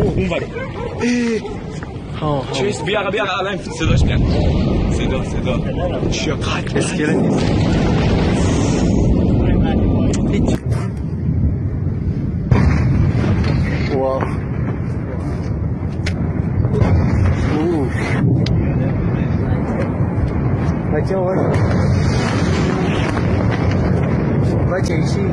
اون وره چیز بیا الان صداش میاد. صدا چقدر اسکلت نیست. واو بچه آورد بچه ایشی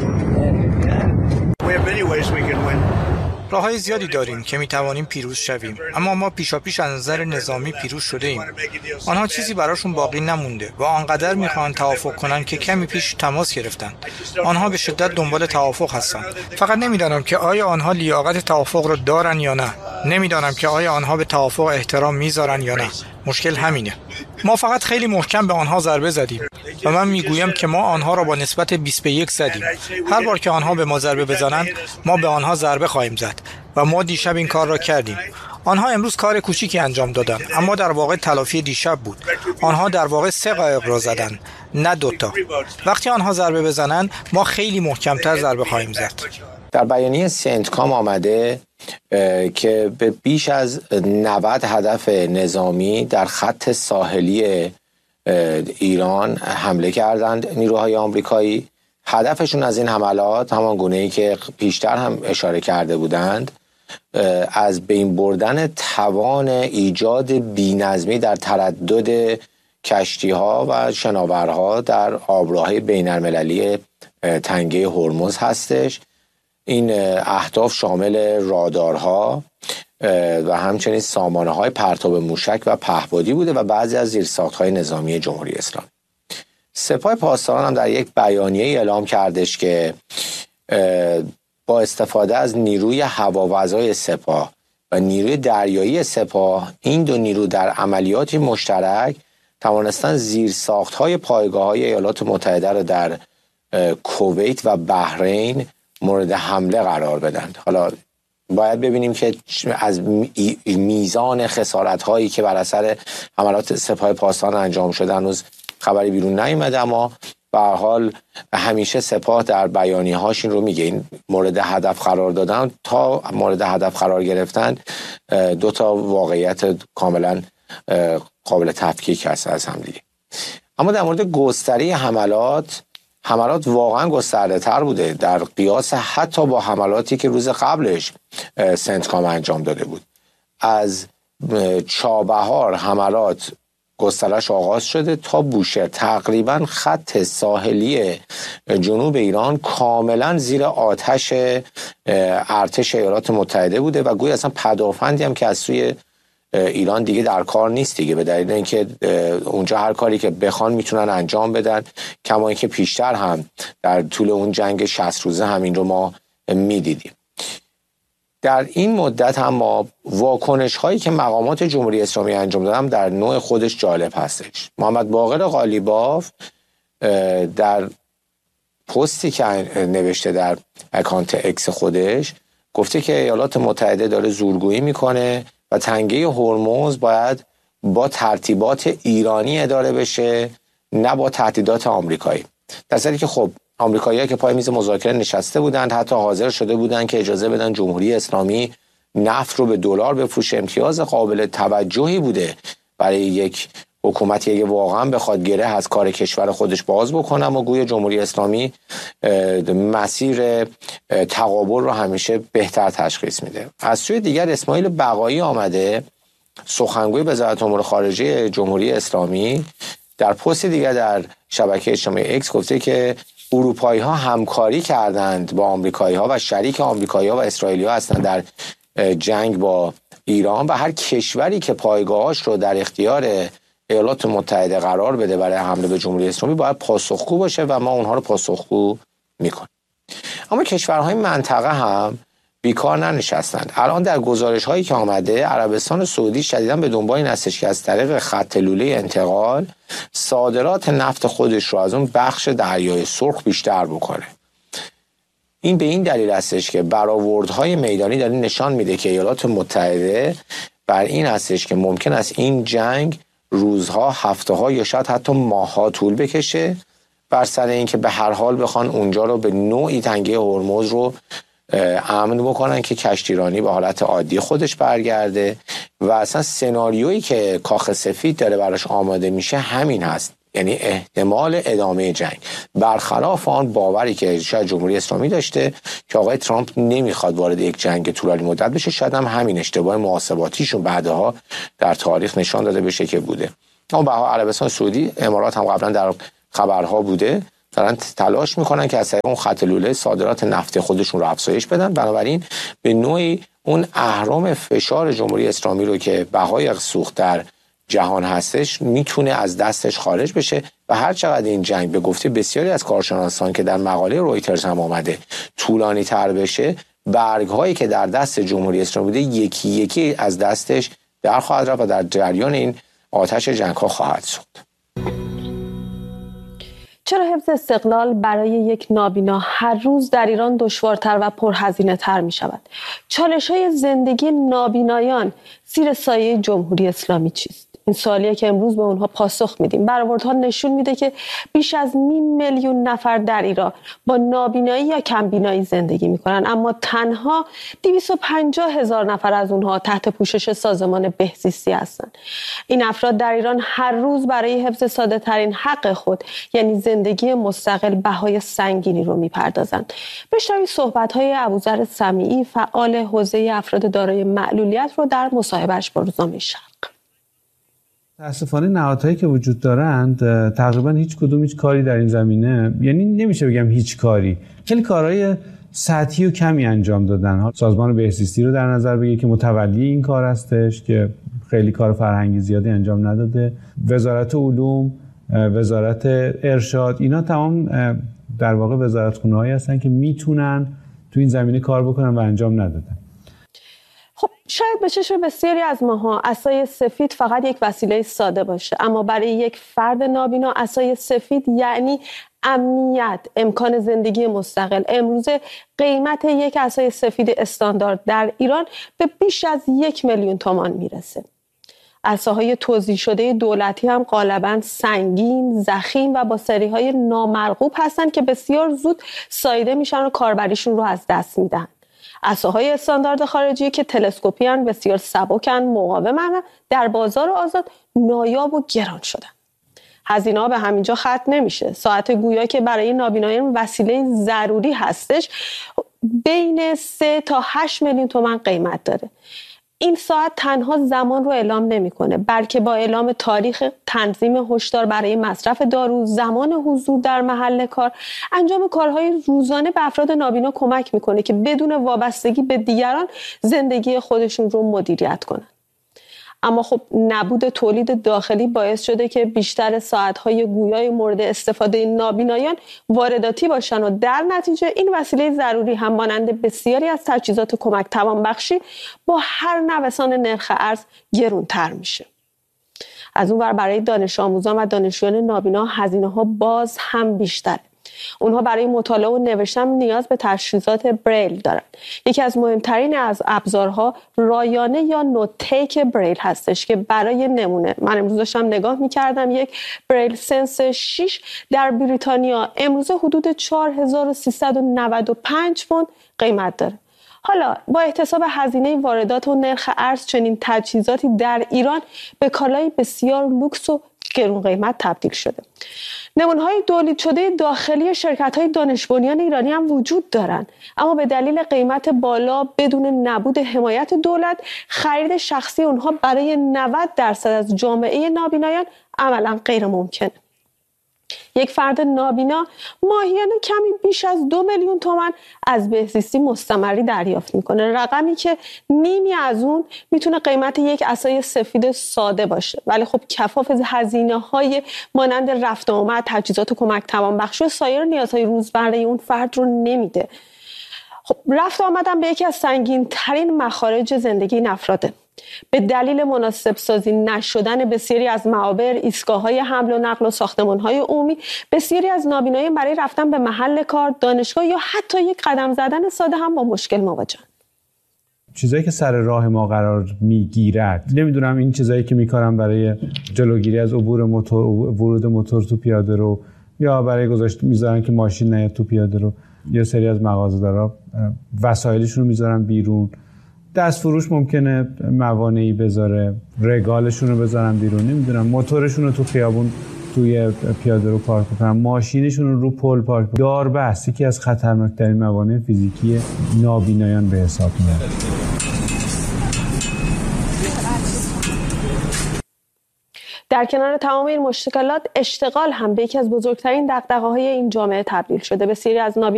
راه‌های زیادی داریم که می‌توانیم پیروز شویم، اما ما پیشاپیش از نظر نظامی پیروز شده ایم. آنها چیزی براشون باقی نمونده و آنقدر می‌خوان توافق کنن که کمی پیش تماس گرفتن. آنها به شدت دنبال توافق هستند. فقط نمی‌دانم که آیا آنها لیاقت توافق را دارن یا نه. نمی‌دانم که آیا آنها به توافق احترام می‌ذارن یا نه. مشکل همینه. ما فقط خیلی محکم به آنها ضربه زدیم و من میگویم که ما آنها را با نسبت 20-1 زدیم. هر بار که آنها به ما ضربه بزنند ما به آنها ضربه خواهیم زد و ما دیشب این کار را کردیم. آنها امروز کار کوچیکی انجام دادند، اما در واقع تلافی دیشب بود. آنها در واقع 3 قایق را زدند، نه 2 تا. وقتی آنها ضربه بزنند ما خیلی محکمتر ضربه خواهیم زد. در بیانیه سنتکام آمده که به بیش از 90 هدف نظامی در خط ساحلی ایران حمله کردند نیروهای آمریکایی. هدفشون از این حملات همان گونه‌ای که پیشتر هم اشاره کرده بودند، از بین بردن توان ایجاد بی‌نظمی در تردد کشتی‌ها و شناورها در آبراههای بین‌المللی تنگه هرمز هستش. این اهداف شامل رادارها و همچنین سامانه‌های پرتاب موشک و پهپادی بوده و بعضی از زیرساخت‌های نظامی جمهوری اسلامی. سپاه پاسداران هم در یک بیانیه اعلام کردش که با استفاده از نیروی هوافضای سپاه و نیروی دریایی سپاه، این 2 نیرو در عملیاتی مشترک توانستن زیرساخت‌های پایگاه‌های ایالات متحده را در کویت و بحرین مورد حمله قرار بدن. حالا باید ببینیم که از میزان خسارت‌هایی که بر اثر حملات سپاه پاسداران انجام شده هنوز خبری بیرون نیامده، اما به هر حال همیشه سپاه در بیانیه‌هاش این رو میگه، این مورد هدف قرار دادن تا مورد هدف قرار گرفتن 2 تا واقعیت کاملا قابل تفکیک هست از هم دیگه. اما در مورد گستره حملات واقعا گسترده تر بوده در قیاس حتی با حملاتی که روز قبلش سنتکام انجام داده بود. از چابهار حملات گسترش آغاز شده تا بوشهر. تقریبا خط ساحلی جنوب ایران کاملا زیر آتش ارتش ایالات متحده بوده و گویا اصلا پدافندی هم که از سوی ایران دیگه در کار نیست دیگه، به دلیل اینکه اونجا هر کاری که بخوان میتونن انجام بدن، کما اینکه پیشتر هم در طول اون جنگ 60 روزه همین رو ما میدیدیم. در این مدت هم ما واکنش هایی که مقامات جمهوری اسلامی انجام دادن در نوع خودش جالب هستش. محمد باقر قالیباف در پستی که نوشته در اکانت اکس خودش گفته که ایالات متحده داره زورگویی میکنه و تنگه هرمز باید با ترتیبات ایرانی اداره بشه، نه با تهدیدات آمریکایی. در صورتی که خب آمریکایی‌ها که پای میز مذاکره نشسته بودند، حتی حاضر شده بودند که اجازه بدن جمهوری اسلامی نفت رو به دلار بفروشه. امتیاز قابل توجهی بوده برای یک حکومتی که واقعا بخواد گره از کار کشور خودش باز بکنه، و گویا جمهوری اسلامی مسیر تقابل رو همیشه بهتر تشخیص میده. از سوی دیگر اسماعیل بقایی آمده، سخنگوی وزارت امور خارجه جمهوری اسلامی، در پست دیگر در شبکه اجتماعی اکس گفته که اروپایی ها همکاری کردند با آمریکایی ها و شریک آمریکایی ها و اسرائیلی ها هستند در جنگ با ایران، و هر کشوری که پایگاهاش رو در اختیار ایالات متحده قرار بده برای حمله به جمهوری اسلامی باید پاسخگو باشه و ما اونها رو پاسخگو میکنیم. اما کشورهای منطقه هم بیکار ننشستند. الان در گزارش هایی که آمده، عربستان سعودی شدیداً به دنبال این هستش که از طریق خط لوله انتقال صادرات نفت خودش رو از اون بخش دریای سرخ بیشتر بکنه. این به این دلیل هستش که برآوردهای میدانی داره نشان میده که ایالات متحده بر این هستش که ممکن است این جنگ روزها، هفته‌ها یا شاید حتی ماه‌ها طول بکشه، بر سر اینکه به هر حال بخوان اونجا رو به نوعی تنگه هرمز رو امن بکنن که کشتیرانی به حالت عادی خودش برگرده و اصلا سناریویی که کاخ سفید داره براش آماده میشه همین هست، یعنی احتمال ادامه جنگ، برخلاف آن باوری که شاید جمهوری اسلامی داشته که آقای ترامپ نمیخواد وارد یک جنگ طولانی مدت بشه. شاید هم همین اشتباه محاسباتیشون بعدها در تاریخ نشان داده بشه که بوده. اما به عربستان سعودی، امارات هم قبلا در خبرها بوده، دارن تلاش میکنن که از طریق اون خط لوله صادرات نفت خودشون رو افزایش بدن. بنابراین به نوعی اون اهرم فشار جمهوری اسلامی رو که بهای سوخت در جهان هستش میتونه از دستش خارج بشه و هر چقدر این جنگ به گفته بسیاری از کارشناسان که در مقاله رویترز هم آمده طولانی تر بشه، برگ هایی که در دست جمهوری اسلامی بوده یکی یکی از دستش در خواهد رفت و در جریان این آتش جنگ ها خواهد سوخت. چرا حفظ استقلال برای یک نابینا هر روز در ایران دشوارتر و پرهزینه تر می شود؟ چالش های زندگی نابینایان زیر سایه جمهوری اسلامی چیست؟ این سوالیه که امروز به اونها پاسخ میدیم. برآوردها نشون میده که بیش از 500,000 نفر در ایران با نابینایی یا کمبینایی زندگی میکنن، اما تنها 250,000 نفر از اونها تحت پوشش سازمان بهزیستی هستند. این افراد در ایران هر روز برای حفظ ساده ترین حق خود، یعنی زندگی مستقل، بهای سنگینی رو میپردازند. بشنوید صحبت های ابوذر سمیعی، فعال حوزه افراد دارای معلولیت، رو در مصاحبهش با روزنامه شرق. متاسفانه نهادهایی که وجود دارند تقریبا هیچ کاری در این زمینه، یعنی نمیشه بگم هیچ کاری، خیلی کارهای سطحی و کمی انجام دادن. سازمان بهزیستی رو در نظر بگیر که متولی این کار هستش که خیلی کار فرهنگی زیادی انجام نداده. وزارت علوم، وزارت ارشاد، اینا تمام در واقع وزارتخونه‌هایی هستن که میتونن تو این زمینه کار بکنن و انجام ندادن. خب شاید به چشم بسیاری از ماها عصای سفید فقط یک وسیله ساده باشه، اما برای یک فرد نابینا عصای سفید یعنی امنیت، امکان زندگی مستقل. امروزه قیمت یک عصای سفید استاندارد در ایران به بیش از 1,000,000 تومان میرسه. عصاهای توزیع شده دولتی هم غالباً سنگین، ضخیم و با سریهای نامرغوب هستن که بسیار زود ساییده میشن و کاربریشون رو از دست میدن. عصاهای استاندارد خارجی که تلسکوپی ان، بسیار سبکن، مقاومن، در بازار آزاد نایاب و گران شدن. هزینه‌ها به همینجا ختم نمیشه. ساعت گویا که برای نابینایان وسیله ضروری هستش بین 3 تا 8 میلیون تومان قیمت داره. این ساعت تنها زمان رو اعلام نمیکنه، بلکه با اعلام تاریخ تنظیم هشدار برای مصرف دارو، زمان حضور در محل کار، انجام کارهای روزانه به افراد نابینا کمک میکنه که بدون وابستگی به دیگران زندگی خودشون رو مدیریت کنن. اما خب نبود تولید داخلی باعث شده که بیشتر ساعت‌های گویای مورد استفاده نابینایان وارداتی باشن و در نتیجه این وسیله ضروری هم مانند بسیاری از تجهیزات کمک توانبخشی با هر نوسان نرخ ارز گرانتر میشه. از اون ور برای دانش آموزان و دانشجویان نابینا هزینه‌ها باز هم بیشتره. اونها برای مطالعه و نوشتن نیاز به تجهیزات بریل دارن. یکی از مهمترین از ابزارها رایانه یا نوت‌تیک بریل هستش که برای نمونه من امروز داشتم نگاه می‌کردم، یک بریل سنس 6 در بریتانیا امروز حدود 4,395 پوند قیمت داره. حالا با احتساب هزینه واردات و نرخ ارز چنین تجهیزاتی در ایران به کالای بسیار لوکس و گران قیمت تبدیل شده. نمونه‌های تولید شده داخلی شرکت‌های دانش بنیان ایرانی هم وجود دارند، اما به دلیل قیمت بالا بدون نبود حمایت دولت، خرید شخصی اونها برای 90% از جامعه نابینایان عملاً غیر ممکنه. یک فرد نابینا ماهیانه کمی بیش از 2,000,000 تومان از بهزیستی مستمری دریافت میکنه، رقمی که نیمی از اون میتونه قیمت یک عصای سفید ساده باشه، ولی خب کفاف هزینه‌های مانند رفت و آمد، تجهیزات کمک توانبخشی و سایر نیازهای روزمره اون فرد رو نمیده. خب رفت و آمدن به یکی از سنگین ترین مخارج زندگی این افراده. به دلیل مناسب سازی نشدن بسیاری از معابر، ایستگاه‌های حمل و نقل و ساختمان‌های عمومی، بسیاری از نابینایان برای رفتن به محل کار، دانشگاه یا حتی یک قدم زدن ساده هم با مشکل مواجهند. چیزایی که سر راه ما قرار میگیرد، نمیدونم این چیزایی که میکارم برای جلوگیری از عبور موتور، ورود موتور تو پیاده رو، یا برای گذاشت میذارن که ماشین نیاد تو پیاده رو، یه سری از مغازه‌دارا وسایلشون رو میذارن بیرون، دست فروش ممکنه موانعی بذاره، رگالشون رو بذارن بیرون، نمیدونم موتورشون رو تو خیابون توی پیاده رو پارک کنن، ماشینشون رو پل پارک کنن. داربست یکی از خطرناکترین موانع فیزیکی نابینایان به حساب میاد. در کنار تمام این مشکلات، اشتغال هم به یکی از بزرگترین دغدغه‌های این جامعه تبدیل شده. بسیاری از